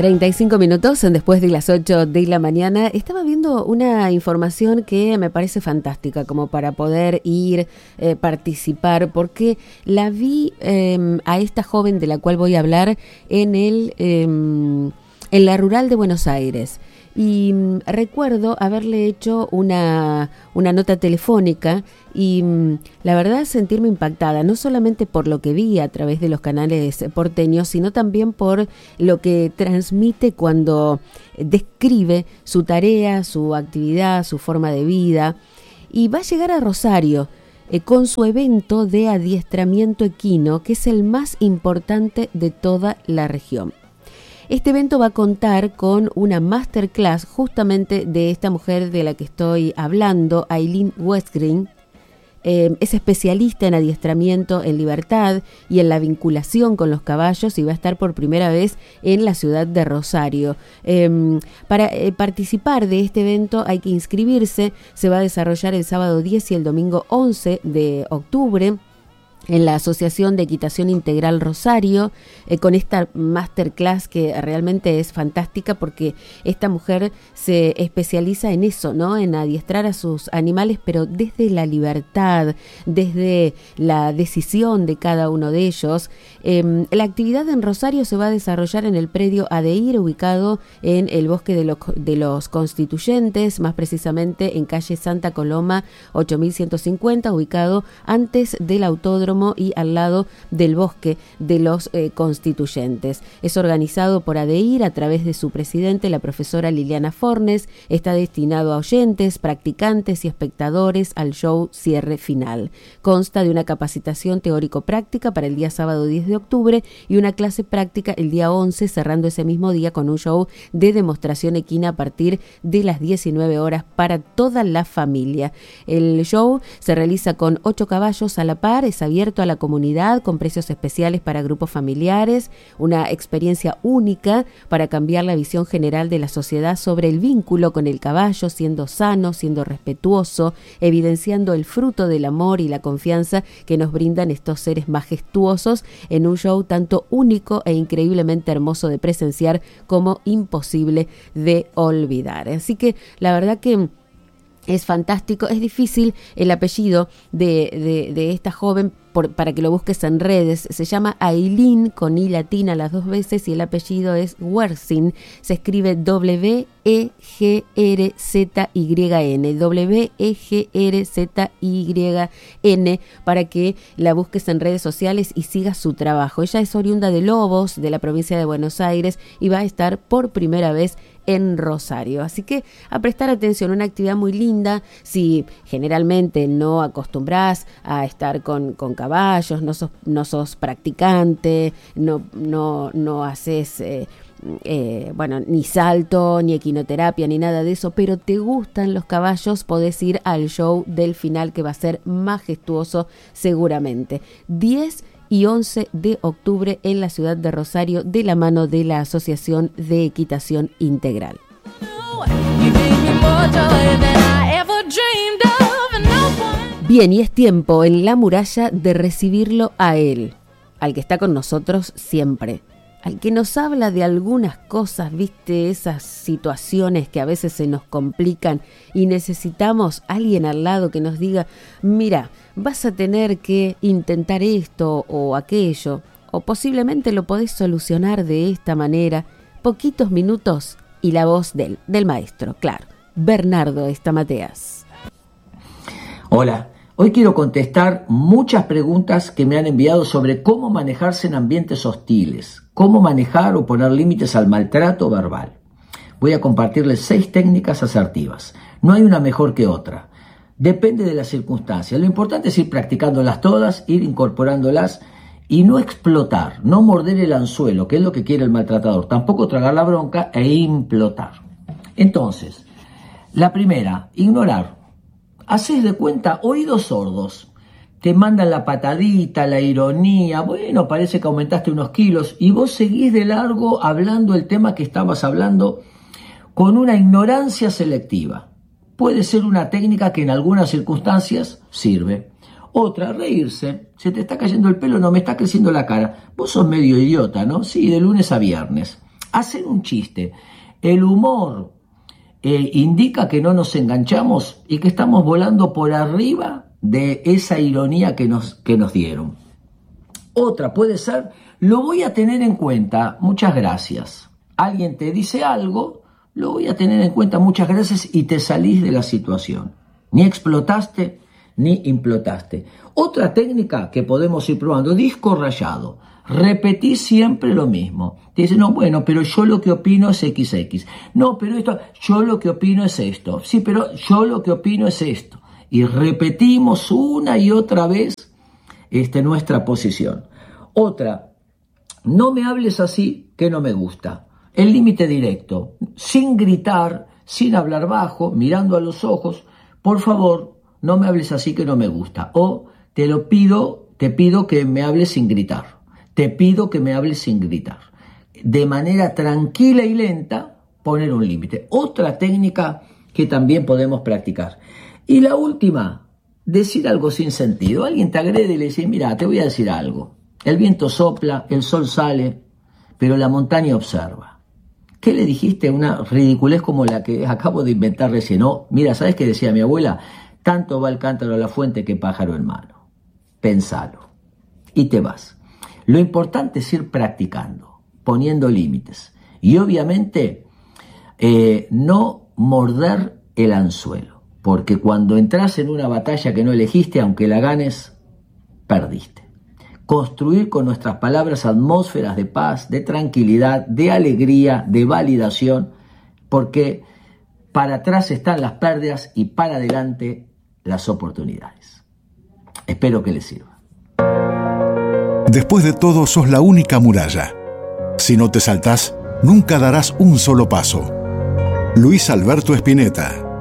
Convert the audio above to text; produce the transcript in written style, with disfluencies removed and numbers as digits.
35 minutos después de las 8 de la mañana. Estaba viendo una información que me parece fantástica como para poder ir, participar, porque la vi a esta joven de la cual voy a hablar en la rural de Buenos Aires. Y recuerdo haberle hecho una nota telefónica y la verdad sentirme impactada, no solamente por lo que vi a través de los canales porteños, sino también por lo que transmite cuando describe su tarea, su actividad, su forma de vida. Y va a llegar a Rosario con su evento de adiestramiento equino, que es el más importante de toda la región. Este evento va a contar con una masterclass justamente de esta mujer de la que estoy hablando, Aileen Westgreen. Es especialista en adiestramiento en libertad y en la vinculación con los caballos y va a estar por primera vez en la ciudad de Rosario. Para participar de este evento hay que inscribirse. Se va a desarrollar el sábado 10 y el domingo 11 de octubre. En la Asociación de Equitación Integral Rosario, con esta masterclass que realmente es fantástica porque esta mujer se especializa en eso, ¿no? En adiestrar a sus animales, pero desde la libertad, desde la decisión de cada uno de ellos. La actividad en Rosario se va a desarrollar en el predio ADEIR, ubicado en el Bosque de los Constituyentes, más precisamente en calle Santa Coloma 8150, ubicado antes del autódromo y al lado del Bosque de los Constituyentes. Es organizado por ADEIR a través de su presidente, la profesora Liliana Fornes. Está destinado a oyentes, practicantes y espectadores al show cierre final. Consta de una capacitación teórico-práctica para el día sábado 10 de octubre y una clase práctica el día 11, cerrando ese mismo día con un show de demostración equina a partir de las 19 horas para toda la familia. El show se realiza con 8 caballos a la par, es abierto a la comunidad con precios especiales para grupos familiares, una experiencia única para cambiar la visión general de la sociedad sobre el vínculo con el caballo, siendo sano, siendo respetuoso, evidenciando el fruto del amor y la confianza que nos brindan estos seres majestuosos en un show tanto único e increíblemente hermoso de presenciar como imposible de olvidar. Así que la verdad que es fantástico. Es difícil el apellido de esta joven, para que lo busques en redes. Se llama Aileen con I latina las 2 veces y el apellido es Westgreen. Se escribe W-E-G-R-Z-Y-N, W-E-G-R-Z-Y-N, para que la busques en redes sociales y sigas su trabajo. Ella es oriunda de Lobos, de la provincia de Buenos Aires, y va a estar por primera vez en Rosario. Así que a prestar atención, una actividad muy linda. Si generalmente no acostumbras a estar con caballos, no sos practicante, no haces ni salto, ni equinoterapia, ni nada de eso, pero te gustan los caballos, podés ir al show del final, que va a ser majestuoso seguramente. 10 y 11 de octubre en la ciudad de Rosario, de la mano de la Asociación de Equitación Integral. Bien, y es tiempo en la muralla de recibirlo a él, al que está con nosotros siempre, al que nos habla de algunas cosas, viste, esas situaciones que a veces se nos complican y necesitamos alguien al lado que nos diga: mira, vas a tener que intentar esto o aquello, o posiblemente lo podés solucionar de esta manera. Poquitos minutos y la voz del maestro, claro, Bernardo Estamateas. Hola, hoy quiero contestar muchas preguntas que me han enviado sobre cómo manejarse en ambientes hostiles, cómo manejar o poner límites al maltrato verbal. Voy a compartirles 6 técnicas asertivas. No hay una mejor que otra. Depende de las circunstancias. Lo importante es ir practicándolas todas, ir incorporándolas y no explotar, no morder el anzuelo, que es lo que quiere el maltratador. Tampoco tragar la bronca e implotar. Entonces, la primera, ignorar. Haces de cuenta oídos sordos. Te mandan la patadita, la ironía, bueno, parece que aumentaste unos kilos, y vos seguís de largo hablando el tema que estabas hablando con una ignorancia selectiva. Puede ser una técnica que en algunas circunstancias sirve. Otra, reírse. Se te está cayendo el pelo, no me está creciendo la cara. Vos sos medio idiota, ¿no? Sí, de lunes a viernes. Hacer un chiste. El humor indica que no nos enganchamos y que estamos volando por arriba de esa ironía que nos dieron. Otra puede ser, lo voy a tener en cuenta, muchas gracias. Alguien te dice algo, lo voy a tener en cuenta, muchas gracias, y te salís de la situación. Ni explotaste, ni implotaste. Otra técnica que podemos ir probando, disco rayado. Repetí siempre lo mismo. Te dicen, no, bueno, pero yo lo que opino es XX. No, pero esto, yo lo que opino es esto. Sí, pero yo lo que opino es esto. Y repetimos una y otra vez nuestra posición. Otra, no me hables así que no me gusta. El límite directo, sin gritar, sin hablar bajo, mirando a los ojos. Por favor, no me hables así que no me gusta. O te pido que me hables sin gritar. Te pido que me hables sin gritar. De manera tranquila y lenta, poner un límite. Otra técnica que también podemos practicar. Y la última, decir algo sin sentido. Alguien te agrede y le dice, mira, te voy a decir algo. El viento sopla, el sol sale, pero la montaña observa. ¿Qué le dijiste? Una ridiculez como la que acabo de inventar recién. No, mira, ¿sabes qué decía mi abuela? Tanto va el cántaro a la fuente que pájaro en mano. Pensalo. Y te vas. Lo importante es ir practicando, poniendo límites. Y obviamente no morder el anzuelo. Porque cuando entras en una batalla que no elegiste, aunque la ganes, perdiste. Construir con nuestras palabras atmósferas de paz, de tranquilidad, de alegría, de validación, porque para atrás están las pérdidas y para adelante las oportunidades. Espero que les sirva. Después de todo, sos la única muralla. Si no te saltás, nunca darás un solo paso. Luis Alberto Spinetta.